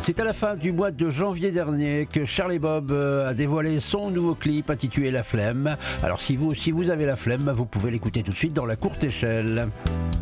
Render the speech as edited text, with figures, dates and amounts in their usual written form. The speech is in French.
C'est à la fin du mois de janvier dernier que Charlie Bob a dévoilé son nouveau clip intitulé La Flemme. Alors si vous avez la flemme, vous pouvez l'écouter tout de suite dans La Courte Échelle.